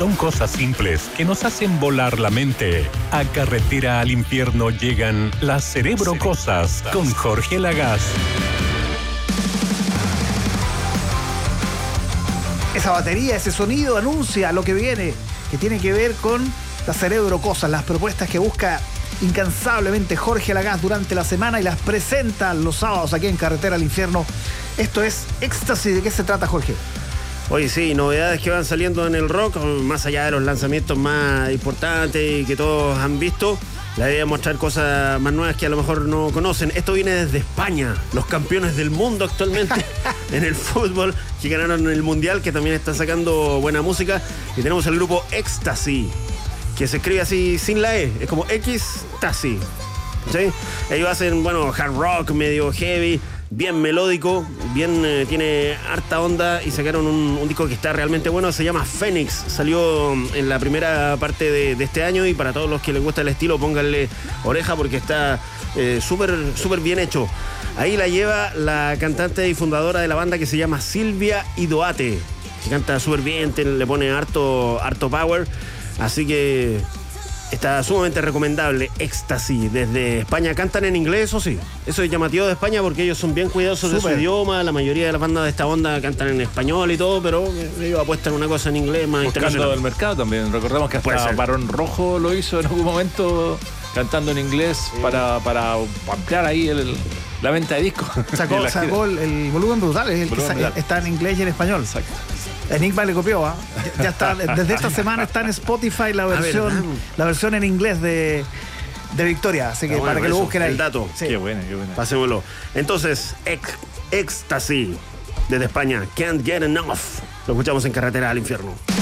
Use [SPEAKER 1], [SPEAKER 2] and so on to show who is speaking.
[SPEAKER 1] Son cosas simples que nos hacen volar la mente. A Carretera al Infierno llegan las Cerebrocosas con Jorge Lagaz.
[SPEAKER 2] Esa batería, ese sonido anuncia lo que viene, que tiene que ver con las Cerebrocosas, las propuestas que busca incansablemente Jorge Lagaz durante la semana y las presenta los sábados aquí en Carretera al Infierno. Esto es Éxtasis. ¿De qué se trata, Jorge?
[SPEAKER 3] Oye, sí, novedades que van saliendo en el rock, más allá de los lanzamientos más importantes y que todos han visto. La idea es mostrar cosas más nuevas que a lo mejor no conocen. Esto viene desde España, los campeones del mundo actualmente en el fútbol, que ganaron el Mundial, que también está sacando buena música. Y tenemos el grupo Éxtasis, que se escribe así sin la E, es como X-Taxi, ¿sí? Ellos hacen, bueno, hard rock, medio heavy, bien melódico, bien tiene harta onda, y sacaron un disco que está realmente bueno, se llama Fénix, salió en la primera parte de este año, y para todos los que les gusta el estilo, pónganle oreja porque está súper bien hecho. Ahí la lleva la cantante y fundadora de la banda, que se llama Silvia Idoate, que canta súper bien, le pone harto power. Así que está sumamente recomendable. Éxtasis, desde España. Cantan en inglés, eso sí. Eso es llamativo de España porque ellos son bien cuidadosos de su idioma. La mayoría de las bandas de esta onda cantan en español y todo, pero ellos apuestan una cosa en inglés más
[SPEAKER 4] buscando el mercado también. Recordemos que hasta Barón Rojo lo hizo en algún momento, cantando en inglés, sí, para ampliar ahí la venta de discos.
[SPEAKER 2] Sacó el volumen brutal, es el volumen que está en inglés y en español.
[SPEAKER 4] Exacto.
[SPEAKER 2] Enigma le copió, ¿eh? Ya está, desde esta semana está en Spotify la versión en inglés de Victoria, así que para que lo busquen ahí.
[SPEAKER 3] El dato.
[SPEAKER 4] Sí. Qué buena.
[SPEAKER 3] Pasémoslo. Entonces, Éxtasis, desde España, Can't Get Enough. Lo escuchamos en Carretera al Infierno.